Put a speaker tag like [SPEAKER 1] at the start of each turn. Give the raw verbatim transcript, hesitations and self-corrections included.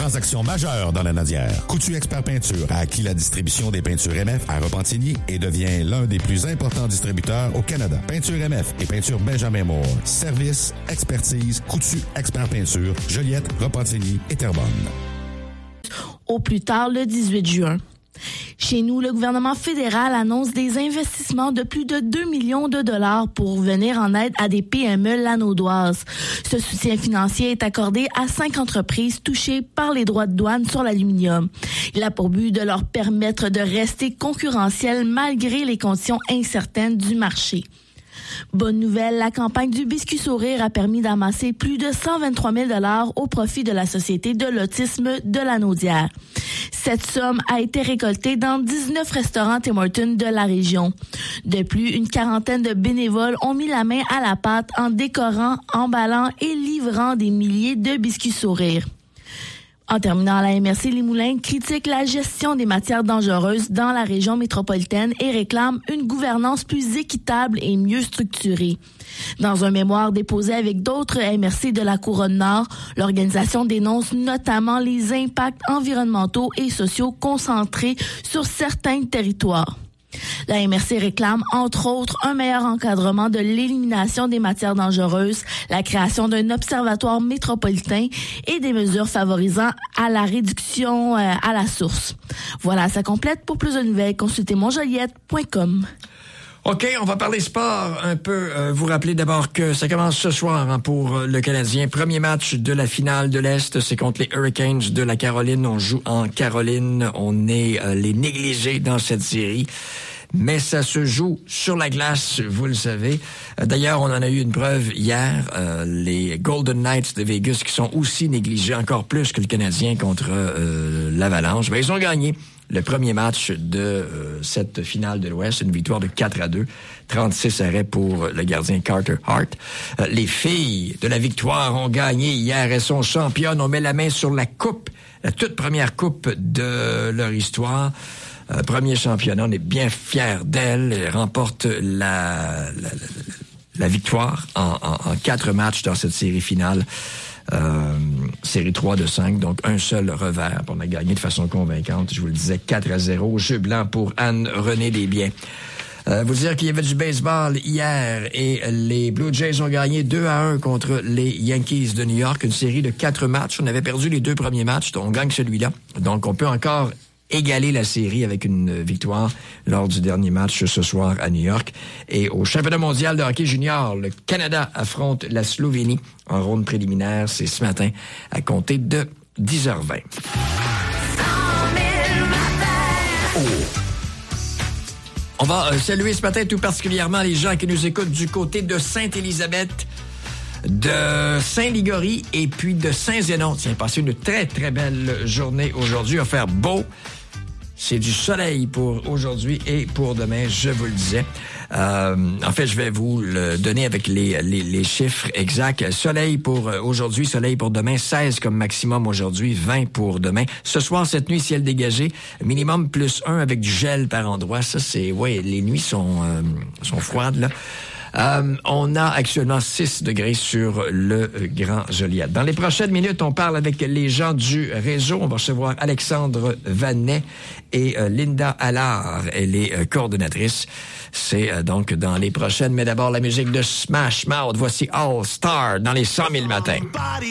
[SPEAKER 1] transaction majeure dans la Nadière. Coutu Expert Peinture a acquis la distribution des peintures M F à Repentigny et devient l'un des plus importants distributeurs au Canada. Peinture M F et peinture Benjamin Moore. Service, expertise, Coutu Expert Peinture, Joliette, Repentigny et Terrebonne.
[SPEAKER 2] Au plus tard le dix-huit juin. Chez nous, le gouvernement fédéral annonce des investissements de plus de deux millions de dollars pour venir en aide à des P M E lanaudoises. Ce soutien financier est accordé à cinq entreprises touchées par les droits de douane sur l'aluminium. Il a pour but de leur permettre de rester concurrentiels malgré les conditions incertaines du marché. Bonne nouvelle, la campagne du Biscuit Sourire a permis d'amasser plus de cent vingt-trois mille dollars au profit de la Société de l'autisme de Lanaudière. Cette somme a été récoltée dans dix-neuf restaurants Tim Hortons de la région. De plus, une quarantaine de bénévoles ont mis la main à la pâte en décorant, emballant et livrant des milliers de Biscuits Sourire. En terminant, la M R C Limoulins critique la gestion des matières dangereuses dans la région métropolitaine et réclame une gouvernance plus équitable et mieux structurée. Dans un mémoire déposé avec d'autres M R C de la Couronne-Nord, l'organisation dénonce notamment les impacts environnementaux et sociaux concentrés sur certains territoires. La M R C réclame, entre autres, un meilleur encadrement de l'élimination des matières dangereuses, la création d'un observatoire métropolitain et des mesures favorisant à la réduction euh, à la source. Voilà, ça complète. Pour plus de nouvelles, consultez mon joliette point com.
[SPEAKER 3] OK, on va parler sport un peu. Euh, vous rappelez d'abord que ça commence ce soir hein, pour le Canadien. Premier match de la finale de l'Est, c'est contre les Hurricanes de la Caroline. On joue en Caroline. On est euh, les négligés dans cette série. Mais ça se joue sur la glace, vous le savez. D'ailleurs, on en a eu une preuve hier. Euh, les Golden Knights de Vegas qui sont aussi négligés encore plus que le Canadien contre euh, l'Avalanche. Ben, ils ont gagné le premier match de euh, cette finale de l'Ouest, une victoire de quatre à deux, trente-six arrêts pour le gardien Carter Hart. Euh, les filles de la victoire ont gagné hier, elles sont championnes. On met la main sur la coupe, la toute première coupe de leur histoire. Euh, premier championnat, on est bien fiers d'elle. Elle remporte la, la, la, la victoire en, en, en quatre matchs dans cette série finale. Euh, série trois de cinq, donc un seul revers. On a gagné de façon convaincante, je vous le disais, quatre à zéro. Jeu blanc pour Anne-Renée Desbiens. Euh, vous dire qu'il y avait du baseball hier et les Blue Jays ont gagné deux à un contre les Yankees de New York. Une série de quatre matchs. On avait perdu les deux premiers matchs, donc on gagne celui-là. Donc on peut encore égaler la série avec une victoire lors du dernier match ce soir à New York. Et au championnat mondial de hockey junior, le Canada affronte la Slovénie en ronde préliminaire. C'est ce matin à compter de dix heures vingt. Oh. On va saluer ce matin tout particulièrement les gens qui nous écoutent du côté de Sainte-Élisabeth, de Saint-Ligory et puis de Saint-Zénon. Tiens, passez une très, très belle journée aujourd'hui. Il va faire beau. C'est du soleil pour aujourd'hui et pour demain, je vous le disais. Euh, en fait, je vais vous le donner avec les, les, les chiffres exacts. Soleil pour aujourd'hui, soleil pour demain, seize comme maximum aujourd'hui, vingt pour demain. Ce soir, cette nuit, ciel dégagé, minimum plus un avec du gel par endroit. Ça, c'est... Ouais, les nuits sont, euh, sont froides, là. Euh, on a actuellement six degrés sur le Grand Joliette. Dans les prochaines minutes, on parle avec les gens du réseau. On va recevoir Alexandre Vanet et euh, Linda Allard. Elle est euh, coordonnatrice. C'est euh, donc dans les prochaines. Mais d'abord, la musique de Smash Mouth. Voici All Star dans les cent mille matins.